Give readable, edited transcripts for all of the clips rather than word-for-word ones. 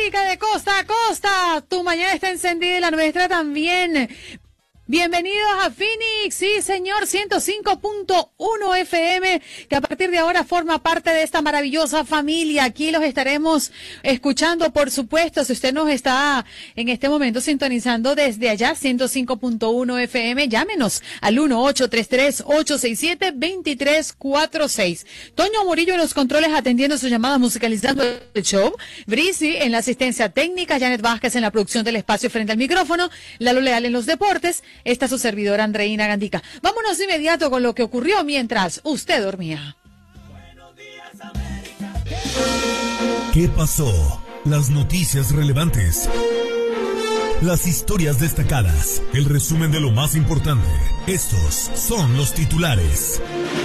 América de costa a costa. Tu mañana está encendida y la nuestra también. Bienvenidos a Phoenix, sí señor, 105.1 FM, que a partir de ahora forma parte de esta maravillosa familia. Aquí los estaremos escuchando, por supuesto, si usted nos está en este momento sintonizando desde allá, 105.1 FM, llámenos al 1-833-867-2346. Toño Murillo en los controles atendiendo sus llamadas, musicalizando el show. Brisi en la asistencia técnica, Janet Vázquez en la producción del espacio frente al micrófono, Lalo Leal en los deportes. Esta es su servidora Andreina Gandica. Vámonos de inmediato con lo que ocurrió mientras usted dormía. ¿Qué pasó? Las noticias relevantes. Las historias destacadas. El resumen de lo más importante. Estos son los titulares.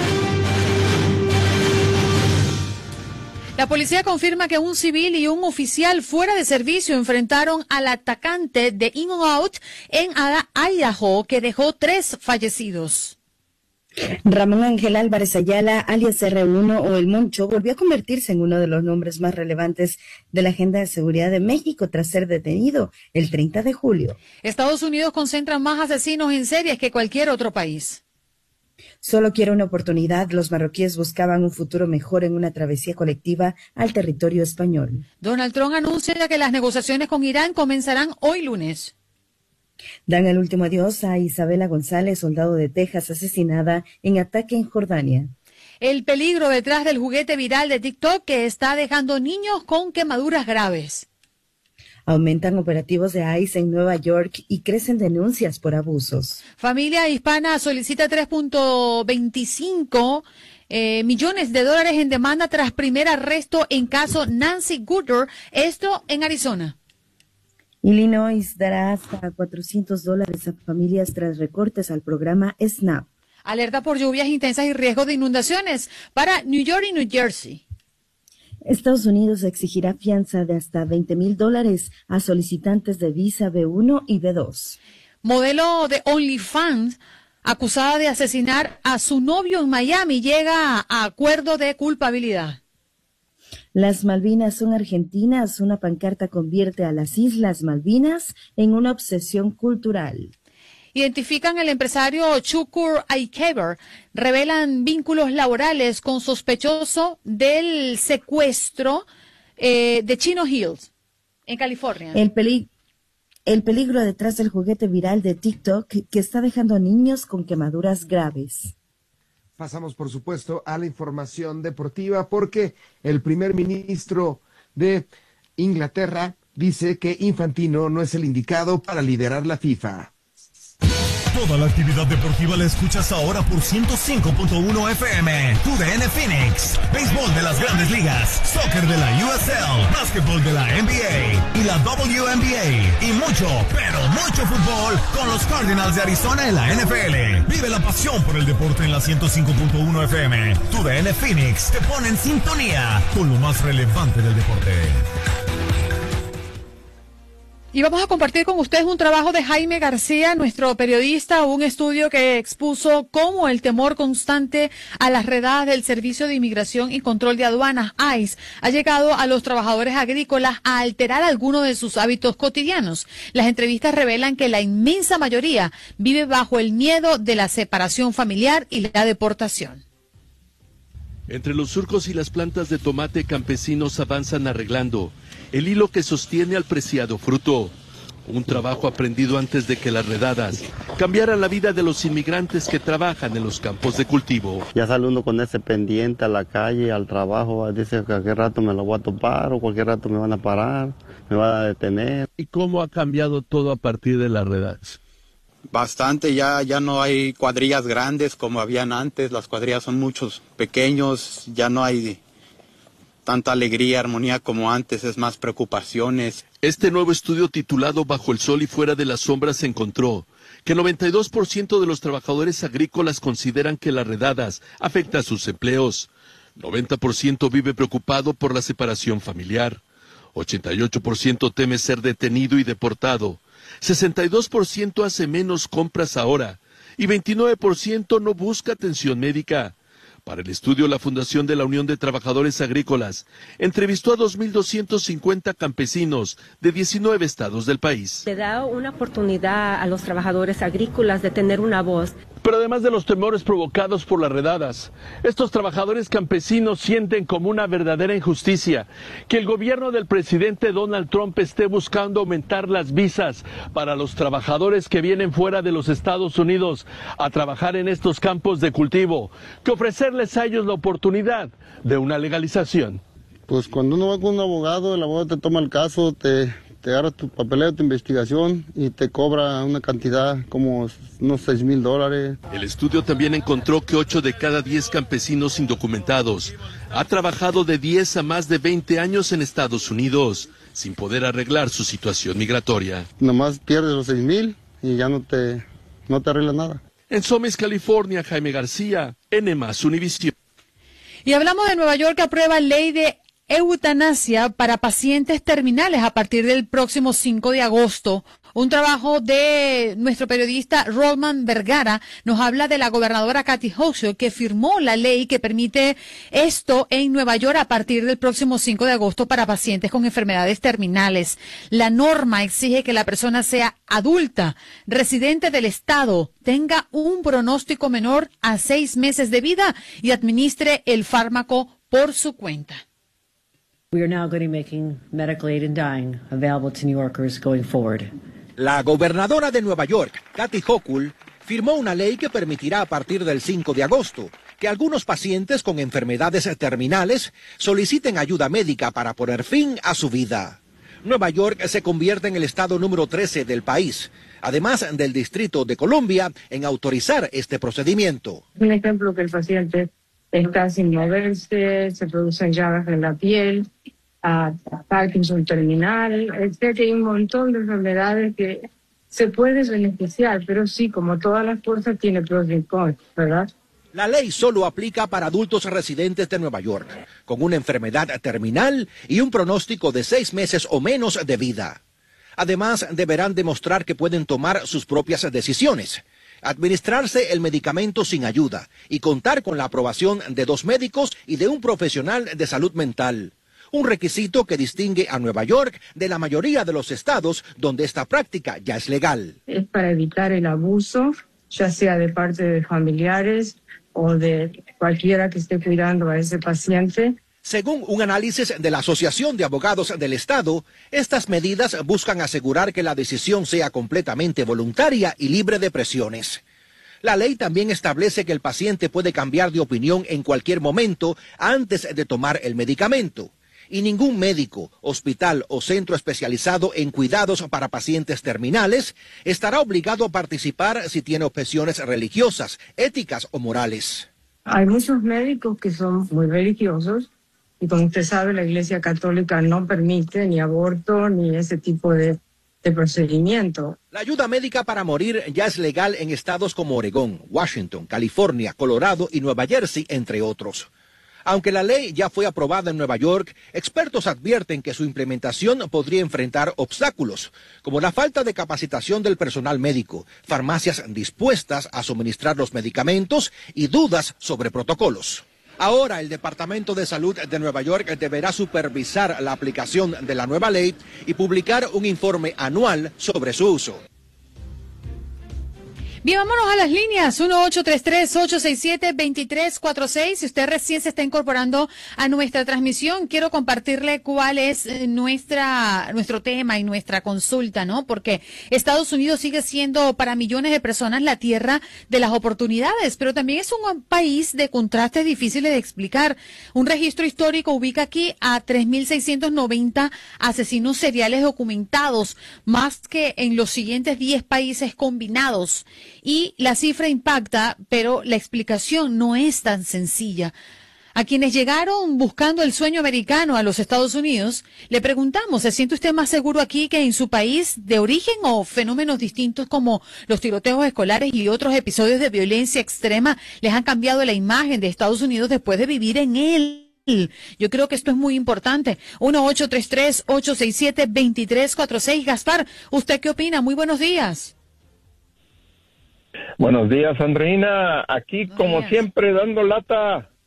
La policía confirma que un civil y un oficial fuera de servicio enfrentaron al atacante de In-N-Out en Idaho, que dejó 3 fallecidos. Ramón Ángel Álvarez Ayala, alias R1 o El Moncho, volvió a convertirse en uno de los nombres más relevantes de la agenda de seguridad de México tras ser detenido el 30 de julio. Estados Unidos concentra más asesinos en series que cualquier otro país. Solo quiero una oportunidad. Los marroquíes buscaban un futuro mejor en una travesía colectiva al territorio español. Donald Trump anuncia que las negociaciones con Irán comenzarán hoy lunes. Dan el último adiós a Isabela González, soldado de Texas, asesinada en ataque en Jordania. El peligro detrás del juguete viral de TikTok que está dejando niños con quemaduras graves. Aumentan operativos de ICE en Nueva York y crecen denuncias por abusos. Familia hispana solicita 3.25 millones de dólares en demanda tras primer arresto en caso Nancy Gooder, esto en Arizona. Illinois dará hasta $400 a familias tras recortes al programa SNAP. Alerta por lluvias intensas y riesgo de inundaciones para New York y New Jersey. Estados Unidos exigirá fianza de hasta $20,000 a solicitantes de visa B1 y B2. Modelo de OnlyFans, acusada de asesinar a su novio en Miami, llega a acuerdo de culpabilidad. Las Malvinas son argentinas. Una pancarta convierte a las Islas Malvinas en una obsesión cultural. Identifican al empresario Chukur Aikeber, revelan vínculos laborales con sospechoso del secuestro de Chino Hills, en California. El peligro detrás del juguete viral de TikTok que está dejando a niños con quemaduras graves. Pasamos, por supuesto, a la información deportiva porque el primer ministro de Inglaterra dice que Infantino no es el indicado para liderar la FIFA. Toda la actividad deportiva la escuchas ahora por 105.1 FM. TUDN Phoenix. Béisbol de las Grandes Ligas, soccer de la USL, básquetbol de la NBA y la WNBA y mucho, pero mucho fútbol con los Cardinals de Arizona en la NFL. Vive la pasión por el deporte en la 105.1 FM. TUDN Phoenix te pone en sintonía con lo más relevante del deporte. Y vamos a compartir con ustedes un trabajo de Jaime García, nuestro periodista, un estudio que expuso cómo el temor constante a las redadas del Servicio de Inmigración y Control de Aduanas, ICE, ha llegado a los trabajadores agrícolas a alterar algunos de sus hábitos cotidianos. Las entrevistas revelan que la inmensa mayoría vive bajo el miedo de la separación familiar y la deportación. Entre los surcos y las plantas de tomate, campesinos avanzan arreglando el hilo que sostiene al preciado fruto. Un trabajo aprendido antes de que las redadas cambiaran la vida de los inmigrantes que trabajan en los campos de cultivo. Ya sale uno con ese pendiente a la calle, al trabajo, dice que cualquier rato me lo voy a topar o cualquier rato me van a parar, me van a detener. ¿Y cómo ha cambiado todo a partir de las redadas? Bastante, ya no hay cuadrillas grandes como habían antes, las cuadrillas son muchos pequeños, ya no hay tanta alegría, armonía como antes, es más preocupaciones. Este nuevo estudio titulado Bajo el sol y fuera de las sombras encontró que 92% de los trabajadores agrícolas consideran que las redadas afectan sus empleos. 90% vive preocupado por la separación familiar. 88% teme ser detenido y deportado. 62% hace menos compras ahora y 29% no busca atención médica. Para el estudio, la Fundación de la Unión de Trabajadores Agrícolas entrevistó a 2.250 campesinos de 19 estados del país. Le da una oportunidad a los trabajadores agrícolas de tener una voz. Pero además de los temores provocados por las redadas, estos trabajadores campesinos sienten como una verdadera injusticia que el gobierno del presidente Donald Trump esté buscando aumentar las visas para los trabajadores que vienen fuera de los Estados Unidos a trabajar en estos campos de cultivo, que ofrecerles a ellos la oportunidad de una legalización. Pues cuando uno va con un abogado, el abogado te toma el caso, te agarra tu papeleo, tu investigación y te cobra una cantidad como unos $6,000. El estudio también encontró que 8 de cada 10 campesinos indocumentados ha trabajado de 10 a más de 20 años en Estados Unidos sin poder arreglar su situación migratoria. Nomás pierdes los 6,000 y ya no te arregla nada. En Somes, California, Jaime García, N+ Univisión. Y hablamos de Nueva York, que aprueba ley de eutanasia para pacientes terminales a partir del próximo 5 de agosto. Un trabajo de nuestro periodista Roman Vergara nos habla de la gobernadora Kathy Hochul, que firmó la ley que permite esto en Nueva York a partir del próximo 5 de agosto para pacientes con enfermedades terminales. La norma exige que la persona sea adulta, residente del estado, tenga un pronóstico menor a 6 meses de vida y administre el fármaco por su cuenta. We are now going to be making medical aid in dying available to New Yorkers going forward. La gobernadora de Nueva York, Kathy Hochul, firmó una ley que permitirá a partir del 5 de agosto que algunos pacientes con enfermedades terminales soliciten ayuda médica para poner fin a su vida. Nueva York se convierte en el estado número 13 del país, además del Distrito de Columbia, en autorizar este procedimiento. Un ejemplo que el paciente está sin moverse, se producen llagas en la piel, Parkinson terminal, etc. Hay un montón de enfermedades que se puede beneficiar, pero sí, como todas las cosas, tiene pros y contras, ¿verdad? La ley solo aplica para adultos residentes de Nueva York, con una enfermedad terminal y un pronóstico de 6 meses o menos de vida. Además, deberán demostrar que pueden tomar sus propias decisiones, administrarse el medicamento sin ayuda y contar con la aprobación de 2 médicos y de un profesional de salud mental. Un requisito que distingue a Nueva York de la mayoría de los estados donde esta práctica ya es legal. Es para evitar el abuso, ya sea de parte de familiares o de cualquiera que esté cuidando a ese paciente. Según un análisis de la Asociación de Abogados del Estado, estas medidas buscan asegurar que la decisión sea completamente voluntaria y libre de presiones. La ley también establece que el paciente puede cambiar de opinión en cualquier momento antes de tomar el medicamento. Y ningún médico, hospital o centro especializado en cuidados para pacientes terminales estará obligado a participar si tiene objeciones religiosas, éticas o morales. Hay muchos médicos que son muy religiosos. Y como usted sabe, la Iglesia Católica no permite ni aborto ni ese tipo de procedimiento. La ayuda médica para morir ya es legal en estados como Oregón, Washington, California, Colorado y Nueva Jersey, entre otros. Aunque la ley ya fue aprobada en Nueva York, expertos advierten que su implementación podría enfrentar obstáculos, como la falta de capacitación del personal médico, farmacias dispuestas a suministrar los medicamentos y dudas sobre protocolos. Ahora el Departamento de Salud de Nueva York deberá supervisar la aplicación de la nueva ley y publicar un informe anual sobre su uso. Bien, vámonos a las líneas, 1-833-867-2346. Si usted recién se está incorporando a nuestra transmisión, quiero compartirle cuál es nuestro tema y nuestra consulta, ¿no? Porque Estados Unidos sigue siendo para millones de personas la tierra de las oportunidades, pero también es un país de contrastes difíciles de explicar. Un registro histórico ubica aquí a 3.690 asesinos seriales documentados, más que en los siguientes 10 países combinados. Y la cifra impacta, pero la explicación no es tan sencilla. A quienes llegaron buscando el sueño americano a los Estados Unidos, le preguntamos, ¿se siente usted más seguro aquí que en su país de origen o fenómenos distintos como los tiroteos escolares y otros episodios de violencia extrema les han cambiado la imagen de Estados Unidos después de vivir en él? Yo creo que esto es muy importante. 1-833-867-2346. Gaspar, ¿usted qué opina? Muy buenos días. Buenos días, Andreina. Aquí, como siempre, dando lata.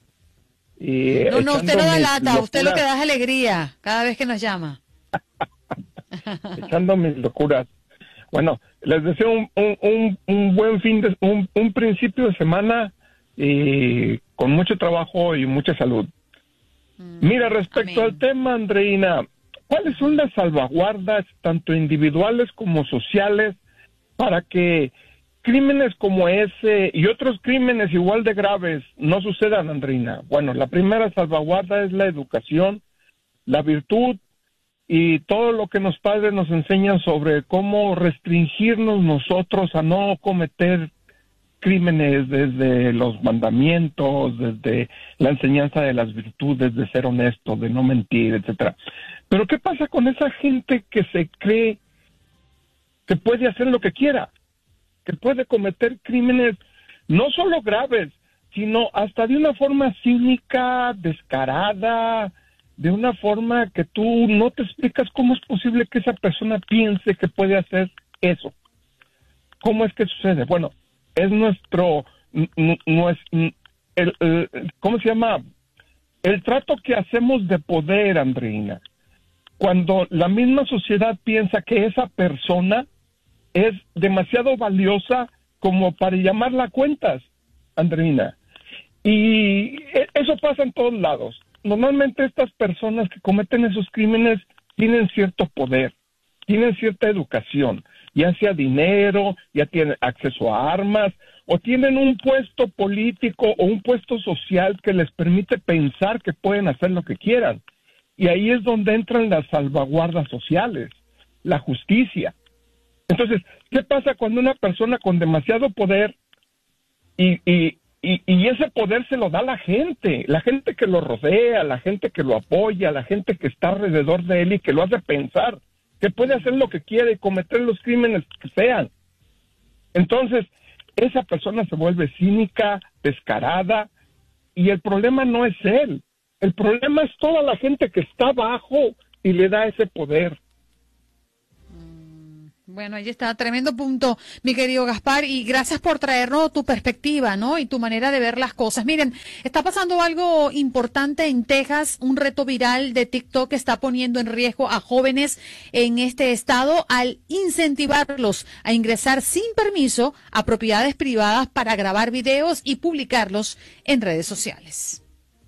No, usted no da lata, usted lo que da es alegría cada vez que nos llama. Echando mis locuras. Bueno, les deseo un buen un principio de semana y con mucho trabajo y mucha salud. Mira, respecto al tema, Andreina, ¿cuáles son las salvaguardas, tanto individuales como sociales, para que crímenes como ese y otros crímenes igual de graves no sucedan, Andreina? Bueno, la primera salvaguarda es la educación, la virtud y todo lo que los padres nos enseñan sobre cómo restringirnos nosotros a no cometer crímenes, desde los mandamientos, desde la enseñanza de las virtudes, de ser honesto, de no mentir, etcétera. Pero ¿qué pasa con esa gente que se cree que puede hacer lo que quiera, que puede cometer crímenes no solo graves, sino hasta de una forma cínica, descarada, de una forma que tú no te explicas cómo es posible que esa persona piense que puede hacer eso? ¿Cómo es que sucede? Bueno, es ¿cómo se llama? El trato que hacemos de poder, Andreina. Cuando la misma sociedad piensa que esa persona es demasiado valiosa como para llamarla a cuentas, Andreina. Y eso pasa en todos lados. Normalmente estas personas que cometen esos crímenes tienen cierto poder, tienen cierta educación, ya sea dinero, ya tienen acceso a armas, o tienen un puesto político o un puesto social que les permite pensar que pueden hacer lo que quieran. Y ahí es donde entran las salvaguardas sociales, la justicia. Entonces, ¿qué pasa cuando una persona con demasiado poder y ese poder se lo da la gente que lo rodea, la gente que lo apoya, la gente que está alrededor de él y que lo hace pensar que puede hacer lo que quiere y cometer los crímenes que sean? Entonces, esa persona se vuelve cínica, descarada, y el problema no es él. El problema es toda la gente que está abajo y le da ese poder. Bueno, ahí está, tremendo punto, mi querido Gaspar, y gracias por traernos tu perspectiva, ¿no? Y tu manera de ver las cosas. Miren, está pasando algo importante en Texas, un reto viral de TikTok que está poniendo en riesgo a jóvenes en este estado al incentivarlos a ingresar sin permiso a propiedades privadas para grabar videos y publicarlos en redes sociales.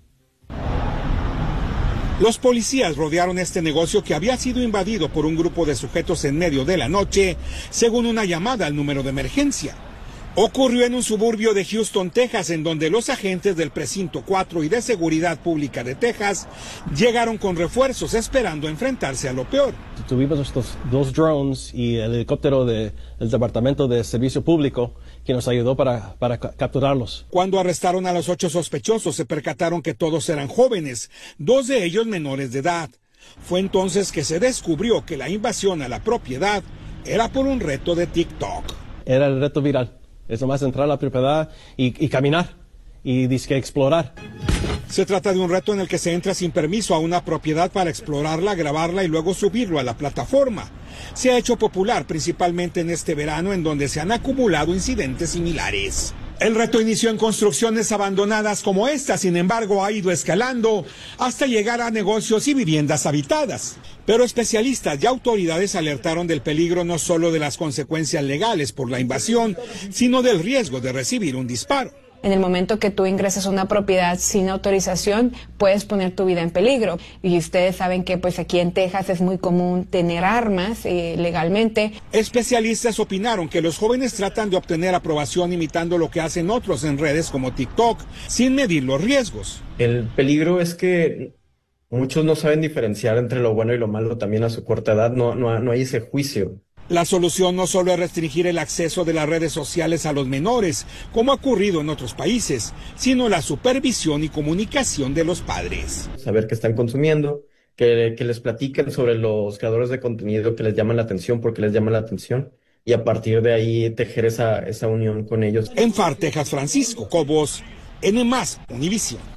Los policías rodearon este negocio que había sido invadido por un grupo de sujetos en medio de la noche, según una llamada al número de emergencia. Ocurrió en un suburbio de Houston, Texas, en donde los agentes del Precinto 4 y de Seguridad Pública de Texas llegaron con refuerzos esperando enfrentarse a lo peor. Tuvimos estos 2 drones y el helicóptero del Departamento de Servicio Público que nos ayudó para capturarlos. Cuando arrestaron a los 8 sospechosos, se percataron que todos eran jóvenes, 2 de ellos menores de edad. Fue entonces que se descubrió que la invasión a la propiedad era por un reto de TikTok. Era el reto viral. Es nomás entrar a la propiedad y caminar y disque explorar. Se trata de un reto en el que se entra sin permiso a una propiedad para explorarla, grabarla y luego subirlo a la plataforma. Se ha hecho popular principalmente en este verano, en donde se han acumulado incidentes similares. El reto inició en construcciones abandonadas como esta, sin embargo ha ido escalando hasta llegar a negocios y viviendas habitadas. Pero especialistas y autoridades alertaron del peligro no solo de las consecuencias legales por la invasión, sino del riesgo de recibir un disparo. En el momento que tú ingresas a una propiedad sin autorización, puedes poner tu vida en peligro. Y ustedes saben que pues aquí en Texas es muy común tener armas legalmente. Especialistas opinaron que los jóvenes tratan de obtener aprobación imitando lo que hacen otros en redes como TikTok, sin medir los riesgos. El peligro es que muchos no saben diferenciar entre lo bueno y lo malo también a su corta edad. No hay ese juicio. La solución no solo es restringir el acceso de las redes sociales a los menores, como ha ocurrido en otros países, sino la supervisión y comunicación de los padres. Saber qué están consumiendo, que les platiquen sobre los creadores de contenido que les llaman la atención, porque les llama la atención, y a partir de ahí tejer esa unión con ellos. En Far, Texas, Francisco Cobos, N+, Univisión.